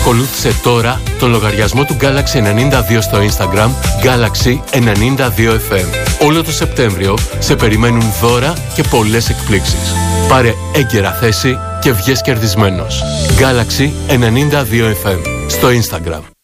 Ακολούθησε τώρα τον λογαριασμό του Galaxy 92 στο Instagram, Galaxy 92FM. Όλο το Σεπτέμβριο σε περιμένουν δώρα και πολλές εκπλήξεις. Πάρε έγκαιρα θέση και βγες κερδισμένος. Galaxy 92FM στο Instagram.